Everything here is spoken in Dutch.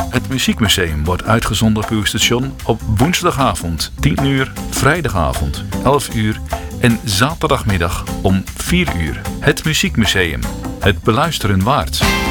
Het Muziekmuseum wordt uitgezonden op uw station op woensdagavond 10 uur, vrijdagavond 11 uur en zaterdagmiddag om 4 uur. Het Muziekmuseum. Het beluisteren waard.